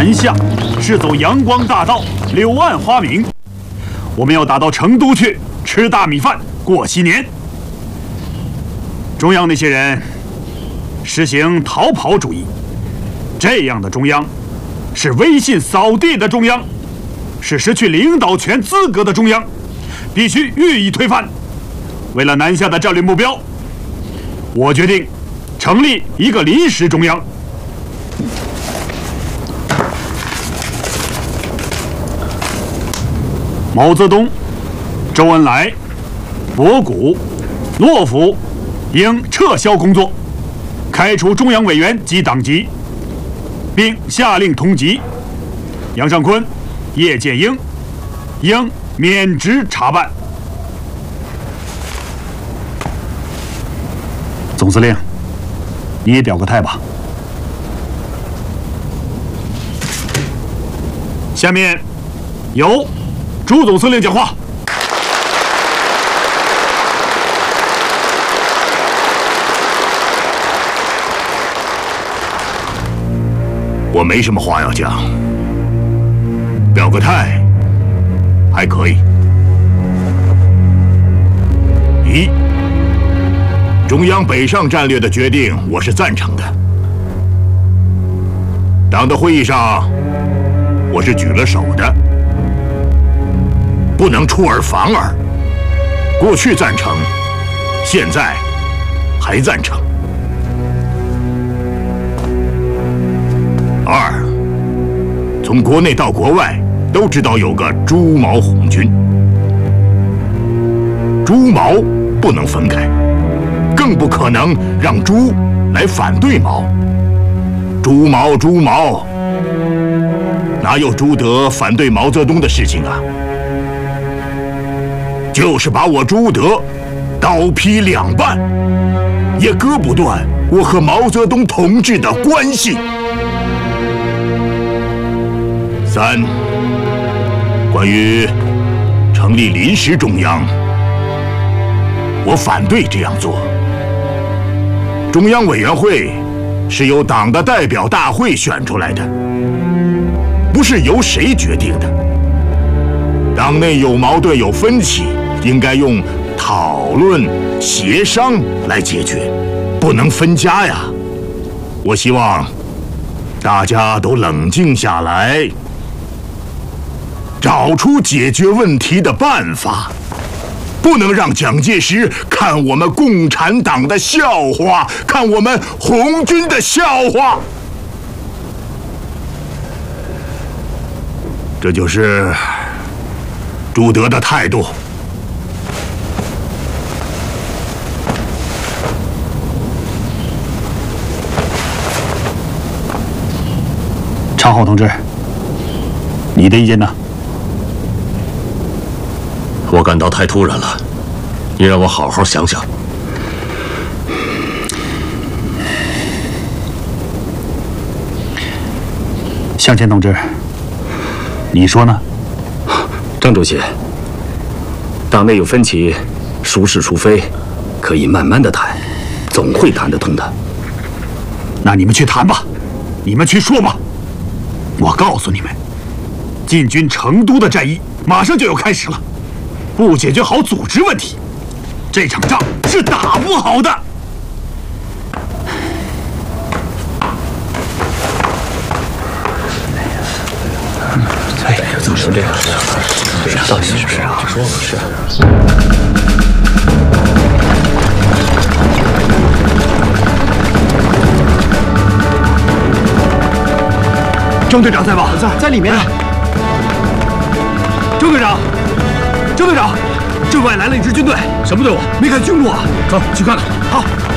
南下是走阳光大道，柳暗花明。我们要打到成都去吃大米饭，过新年。中央那些人实行逃跑主义，这样的中央是威信扫地的中央，是失去领导权资格的中央，必须予以推翻。为了南下的战略目标，我决定成立一个临时中央。毛泽东、周恩来、博古、诺夫应撤销工作，开除中央委员及党籍，并下令通缉杨尚昆、叶剑英应免职查办。总司令，你也表个态吧。下面由朱总司令讲话。 我没什么话要讲，表个态还可以。一，中央北上战略的决定我是赞成的。党的会议上我是举了手的，不能出尔反尔。过去赞成，现在还赞成。二，从国内到国外都知道有个朱毛红军，朱毛不能分开，更不可能让朱来反对毛。朱毛，哪有朱德反对毛泽东的事情啊？就是把我朱德刀劈两半，也割不断我和毛泽东同志的关系。三，关于成立临时中央，我反对这样做。中央委员会是由党的代表大会选出来的，不是由谁决定的。党内有矛盾有分歧，应该用讨论协商来解决，不能分家呀。我希望大家都冷静下来，找出解决问题的办法，不能让蒋介石看我们共产党的笑话，看我们红军的笑话。这就是朱德的态度。 常浩同志，你的意见呢？ 我感到太突然了，你让我好好想想。 向前同志，你说呢？ 张主席，党内有分歧，孰是孰非，可以慢慢的谈，总会谈得通的。 那你们去谈吧，你们去说吧。我告诉你们，进军成都的战役马上就要开始了。不解决好组织问题，这场仗是打不好的。 哎，怎么成这样？到底是不是啊？说吧，是。 郑队长在吗？ 在里面。 郑队长。郑队长，镇外来了一支军队，什么队伍？没看清楚啊！走，去看看。好。